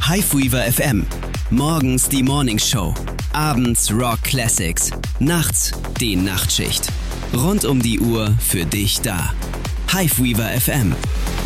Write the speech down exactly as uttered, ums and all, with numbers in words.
Hiveweaver F M. Morgens die Morning Show. Abends Rock Classics. Nachts die Nachtschicht. Rund um die Uhr für dich da. Hiveweaver F M.